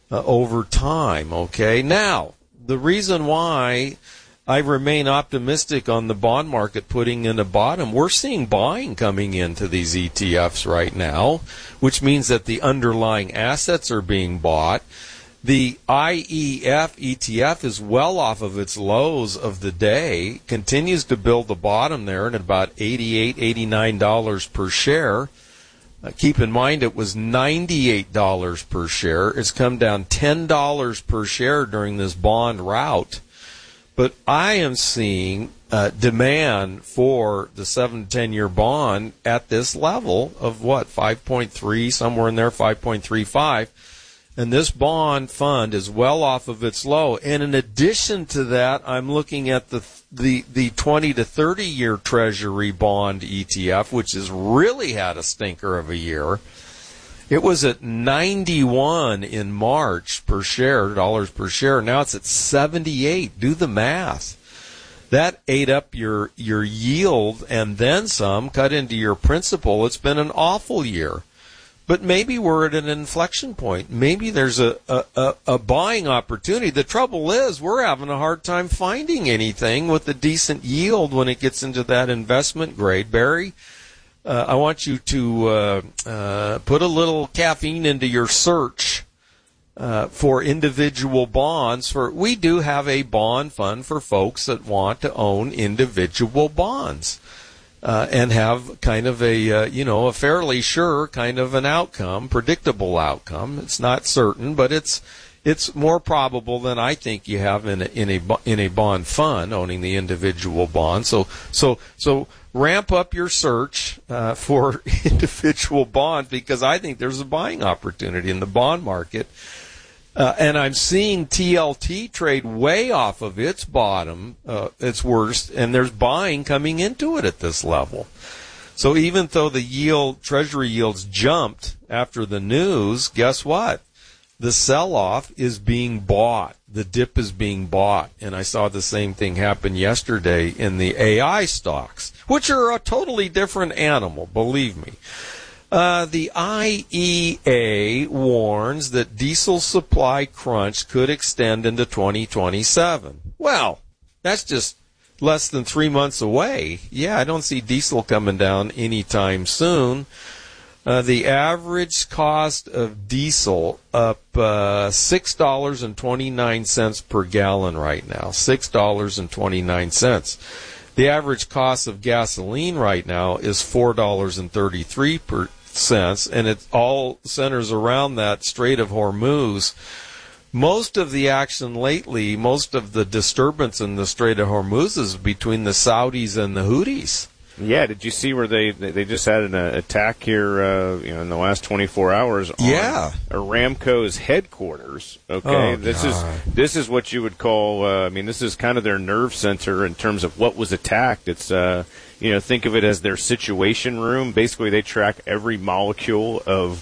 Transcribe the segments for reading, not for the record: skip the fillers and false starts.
over time. Okay, now the reason why I remain optimistic on the bond market putting in a bottom, we're seeing buying coming into these ETFs right now, which means that the underlying assets are being bought. The IEF ETF is well off of its lows of the day, continues to build the bottom there at about $88, $89 per share. Keep in mind it was $98 per share. It's come down $10 per share during this bond rout. But I am seeing demand for the 7-10-year bond at this level of 5.3, somewhere in there, 5.35. And this bond fund is well off of its low. And in addition to that, I'm looking at the 20 to 30-year Treasury bond ETF, which has really had a stinker of a year. It was at 91 in March per share, dollars per share. Now it's at 78. Do the math. That ate up your yield and then some, cut into your principal. It's been an awful year. But maybe we're at an inflection point. Maybe there's a buying opportunity. The trouble is we're having a hard time finding anything with a decent yield when it gets into that investment grade. Barry, I want you to put a little caffeine into your search for individual bonds. We do have a bond fund for folks that want to own individual bonds and have kind of a fairly sure kind of an outcome, predictable outcome. It's not certain, but it's more probable than I think you have in a bond fund owning the individual bond. So ramp up your search for individual bonds, because I think there's a buying opportunity in the bond market. And I'm seeing TLT trade way off of its bottom, its worst, and there's buying coming into it at this level. So even though the Treasury yields jumped after the news, guess what? The sell-off is being bought. The dip is being bought. And I saw the same thing happen yesterday in the AI stocks, which are a totally different animal, believe me. The IEA warns that diesel supply crunch could extend into 2027. Well, that's just less than 3 months away. Yeah, I don't see diesel coming down anytime soon. The average cost of diesel up $6.29 per gallon right now, $6.29. The average cost of gasoline right now is $4.33, and it all centers around that Strait of Hormuz. Most of the action lately, most of the disturbance in the Strait of Hormuz is between the Saudis and the Houthis. Yeah, did you see where they just had an attack here in the last 24 hours on Aramco's headquarters? Okay, this is what you would call this is kind of their nerve center in terms of what was attacked. It's think of it as their situation room. Basically, they track every molecule of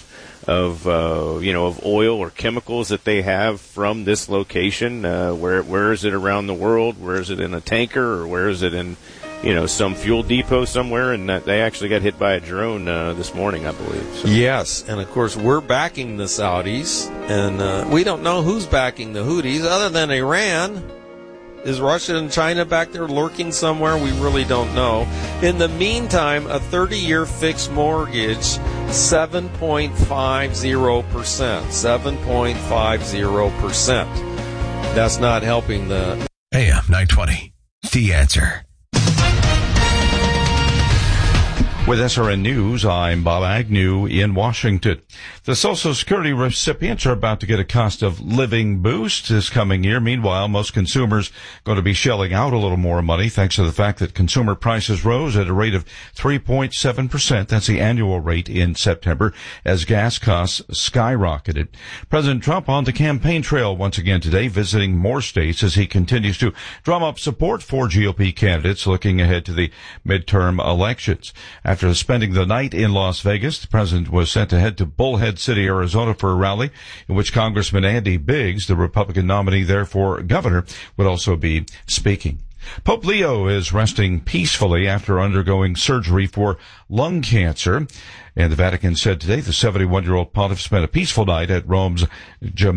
oil or chemicals that they have from this location. Where is it around the world? Where is it in a tanker, or where is it in some fuel depot somewhere? And they actually got hit by a drone this morning, I believe. So. Yes, and of course we're backing the Saudis, and we don't know who's backing the Houthis other than Iran. Is Russia and China back there lurking somewhere? We really don't know. In the meantime, a 30-year fixed mortgage, 7.50%. 7.50%. That's not helping the... AM 920, The Answer. With SRN News, I'm Bob Agnew in Washington. The Social Security recipients are about to get a cost of living boost this coming year. Meanwhile, most consumers going to be shelling out a little more money thanks to the fact that consumer prices rose at a rate of 3.7%. That's the annual rate in September as gas costs skyrocketed. President Trump on the campaign trail once again today, visiting more states as he continues to drum up support for GOP candidates looking ahead to the midterm elections. After spending the night in Las Vegas, the president was sent to head to Bullhead City, Arizona for a rally in which Congressman Andy Biggs, the Republican nominee there for governor, would also be speaking. Pope Leo is resting peacefully after undergoing surgery for lung cancer. And the Vatican said today the 71-year-old pontiff spent a peaceful night at Rome's